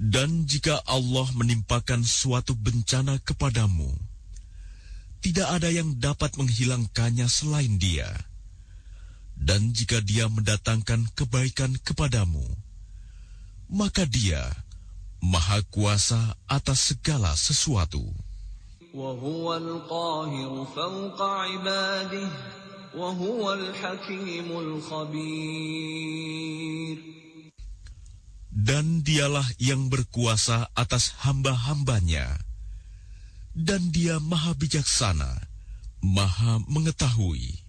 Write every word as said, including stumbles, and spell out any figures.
Dan jika Allah menimpakan suatu bencana kepadamu, tidak ada yang dapat menghilangkannya selain Dia. Dan jika Dia mendatangkan kebaikan kepadamu, maka Dia Maha Kuasa atas segala sesuatu. وَهُوَ الْقَاهِرُ فَوْقَ عِبَادِهِ وَهُوَ الْحَكِيمُ الْخَبِيرُ. Dan Dialah yang berkuasa atas hamba-hambanya, dan Dia Maha Bijaksana, Maha Mengetahui.